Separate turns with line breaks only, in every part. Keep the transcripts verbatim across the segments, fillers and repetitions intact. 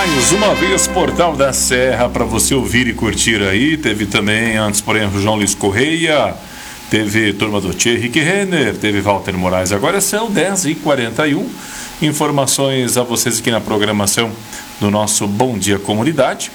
Mais uma vez, Portal da Serra para você ouvir e curtir aí. Teve também, antes, por exemplo, João Luiz Correia, teve Turma do Tchê, Rick Renner, teve Walter Moraes. Agora são dez e quarenta e um. Informações a vocês aqui na programação do nosso Bom Dia Comunidade.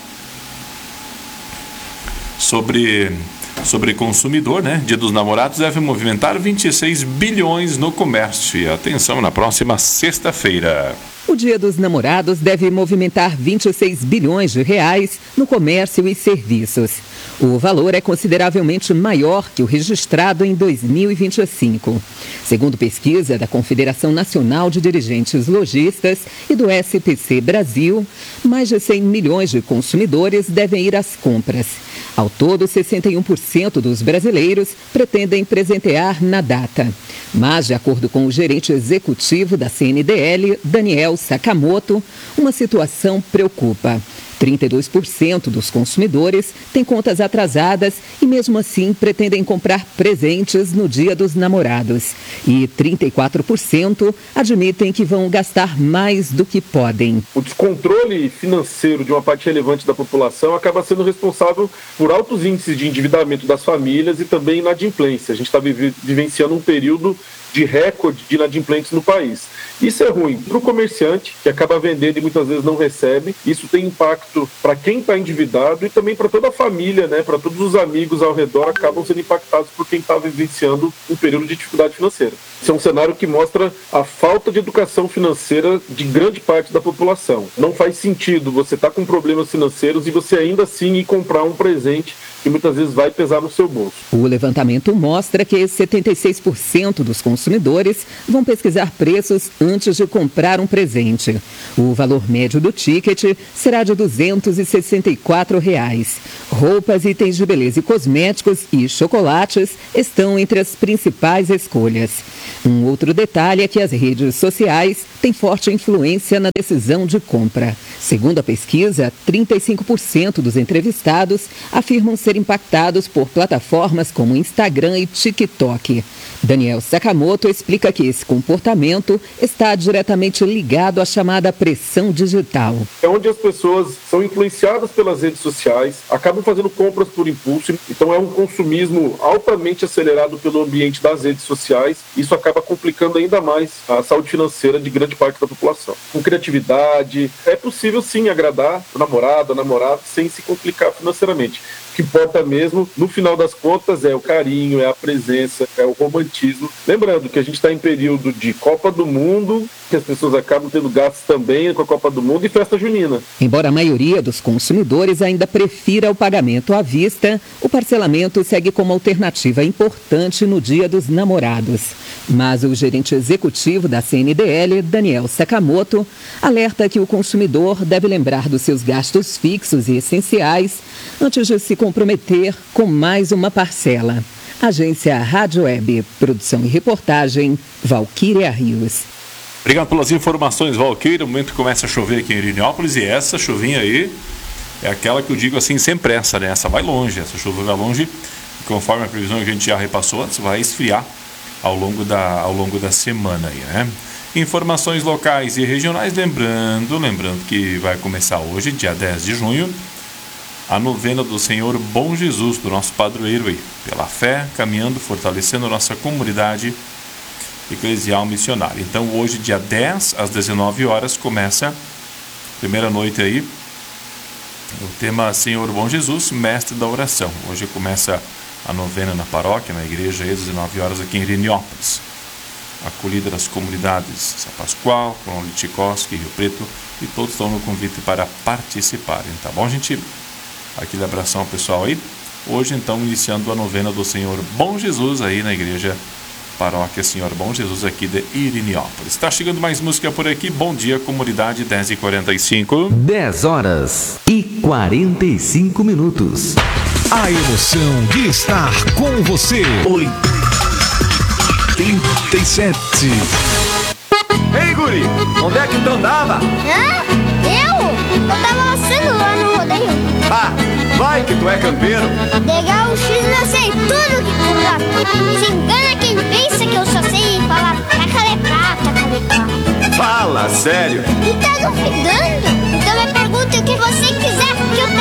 Sobre, sobre consumidor, né? Dia dos Namorados deve movimentar vinte e seis bilhões no comércio. E atenção, na próxima sexta-feira.
O Dia dos Namorados deve movimentar vinte e seis bilhões de reais no comércio e serviços. O valor é consideravelmente maior que o registrado em dois mil e vinte e cinco. Segundo pesquisa da Confederação Nacional de Dirigentes Lojistas e do S P C Brasil, mais de cem milhões de consumidores devem ir às compras. Ao todo, sessenta e um por cento dos brasileiros pretendem presentear na data. Mas, de acordo com o gerente executivo da C N D L, Daniel Sakamoto, uma situação preocupa. trinta e dois por cento dos consumidores têm contas atrasadas e, mesmo assim, pretendem comprar presentes no Dia dos Namorados. E trinta e quatro por cento admitem que vão gastar mais do que podem.
O descontrole financeiro de uma parte relevante da população acaba sendo responsável por altos índices de endividamento das famílias e também inadimplência. A gente está vivenciando um período de recorde de inadimplentes no país. Isso é ruim para o comerciante, que acaba vendendo e muitas vezes não recebe. Isso tem impacto para quem está endividado e também para toda a família, né? Para todos os amigos ao redor, acabam sendo impactados por quem está vivenciando um período de dificuldade financeira. Esse é um cenário que mostra a falta de educação financeira de grande parte da população. Não faz sentido você estar tá com problemas financeiros e você ainda assim ir comprar um presente que muitas vezes vai pesar no seu bolso.
O levantamento mostra que setenta e seis por cento dos consumidores vão pesquisar preços antes de comprar um presente. O valor médio do ticket será de duzentos e sessenta e quatro reais. Roupas, itens de beleza e cosméticos e chocolates estão entre as principais escolhas. Um outro detalhe é que as redes sociais têm forte influência na decisão de compra. Segundo a pesquisa, trinta e cinco por cento dos entrevistados afirmam ser impactados por plataformas como Instagram e TikTok. Daniel Sakamoto explica que esse comportamento está diretamente ligado à chamada pressão digital.
É onde as pessoas são influenciadas pelas redes sociais, acabam fazendo compras por impulso, então é um consumismo altamente acelerado pelo ambiente das redes sociais. Isso acaba complicando ainda mais a saúde financeira de grande parte da população. Com criatividade, é possível sim agradar o namorado, a namorada, sem se complicar financeiramente. O que importa mesmo, no final das contas, é o carinho, é a presença, é o romantismo. Lembrando que a gente está em período de Copa do Mundo, que as pessoas acabam tendo gastos também com a Copa do Mundo e festa junina.
Embora a maioria dos consumidores ainda prefira o pagamento à vista, o parcelamento segue como alternativa importante no Dia dos Namorados. Mas o gerente executivo da C N D L, Daniel Sakamoto, alerta que o consumidor deve lembrar dos seus gastos fixos e essenciais antes de se comprometer com mais uma parcela. Agência Rádio Web, produção e reportagem, Valquíria Rios.
Obrigado pelas informações, Valquíria. No momento que começa a chover aqui em Irinópolis, e essa chuvinha aí é aquela que eu digo assim, sem pressa, né? Essa vai longe, essa chuva vai longe, e conforme a previsão que a gente já repassou antes, vai esfriar ao longo da, ao longo da semana aí, né? Informações locais e regionais, lembrando, lembrando que vai começar hoje, dia dez de junho, a novena do Senhor Bom Jesus, do nosso padroeiro aí, pela fé, caminhando, fortalecendo a nossa comunidade eclesial missionária. Então hoje, dia dez, às dezenove horas, começa a primeira noite aí, o tema Senhor Bom Jesus, Mestre da Oração. Hoje começa a novena na paróquia, na igreja, às dezenove horas aqui em Irinópolis. Acolhida das comunidades São Pascoal, Colônia Lichikoski, Rio Preto, e todos estão no convite para participarem, tá bom, gente? Aquele abração ao pessoal aí. Hoje, então, iniciando a novena do Senhor Bom Jesus aí na igreja Paróquia Senhor Bom Jesus aqui de Irinópolis. Está chegando mais música por aqui. Bom dia, comunidade, dez e quarenta e cinco.
dez horas e quarenta e cinco minutos.
A emoção de estar com você. oitenta e sete.
Ei, guri, onde é que tu andava?
Hã? Eu? Eu tava laçando lá no rodeio.
Ah, vai que tu é campeiro.
Legal, o X não sei tudo que tu lá. Se engana quem pensa que eu só sei falar tacalepá, tacalepá.
Fala, sério.
E tá duvidando?